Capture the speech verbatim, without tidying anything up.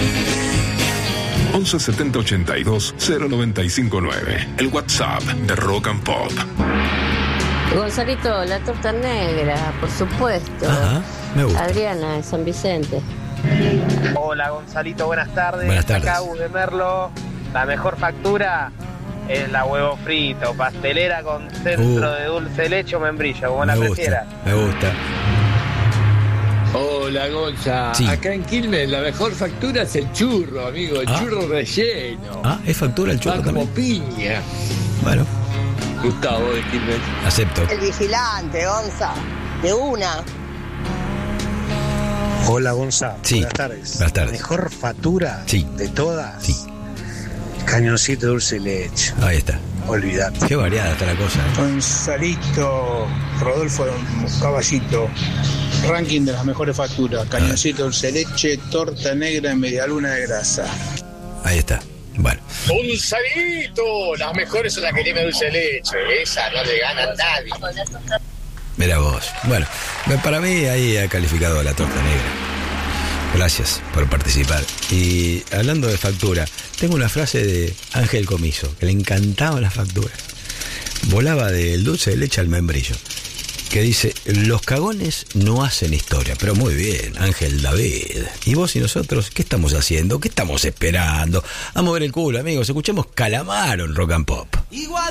once setenta ochenta y dos cero noventa y cinco nueve. El WhatsApp de Rock and Pop. Gonzalito, la torta negra, por supuesto. Ajá, me gusta. Adriana, de San Vicente. Hola Gonzalito, buenas tardes. Buenas tardes. Acá U de Merlo. La mejor factura es la huevo frito, pastelera con centro Uh. de dulce de leche o membrillo, como Me la gusta, prefieras. me gusta. Hola Gonza, Sí. acá en Quilmes la mejor factura es el churro, amigo, el Ah. churro relleno. Ah, ¿es factura el Va churro como también? piña. Bueno, Gustavo de Quilmes. acepto. El vigilante, Gonza. De una. Hola Gonza, Sí, buenas tardes. buenas tardes. Mejor factura Sí. de todas. Sí. Cañoncito de dulce de leche. Ahí está. Olvídate. Qué variada está la cosa. ¿eh? Gonzalito, Rodolfo Caballito, ranking de las mejores facturas, cañoncito dulce de leche, torta negra en medialuna de grasa. Ahí está. Bueno, Gonzalito, las mejores son las que tiene dulce de leche, esa no le gana a nadie. mira vos. Bueno, para mí ahí ha calificado la torta negra. Gracias por participar. Y hablando de factura, tengo una frase de Ángel Comiso, que le encantaban las facturas. Volaba del dulce de leche al membrillo, que dice: los cagones no hacen historia. Pero muy bien, Ángel David. ¿Y vos y nosotros qué estamos haciendo? ¿Qué estamos esperando? A mover el culo, amigos. Escuchemos Calamaro en Rock and Pop.